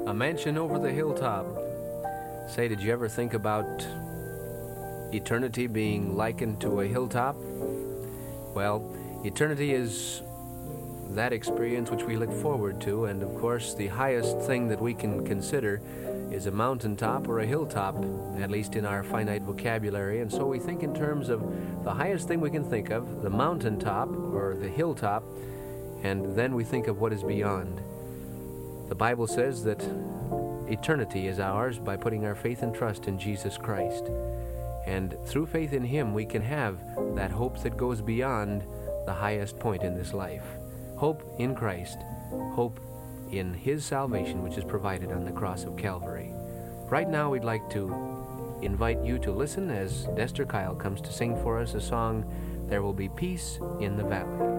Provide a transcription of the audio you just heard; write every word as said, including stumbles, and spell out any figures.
A mansion over the hilltop. Say, did you ever think about eternity being likened to a hilltop? Well, eternity is that experience which we look forward to, and of course the highest thing that we can consider is a mountaintop or a hilltop, at least in our finite vocabulary. And so we think in terms of the highest thing we can think of, the mountaintop or the hilltop, and then we think of what is beyond. The Bible says that eternity is ours by putting our faith and trust in Jesus Christ. And through faith in Him, we can have that hope that goes beyond the highest point in this life. Hope in Christ. Hope in His salvation, which is provided on the cross of Calvary. Right now, we'd like to invite you to listen as Dester Kyle comes to sing for us a song, There Will Be Peace in the Valley.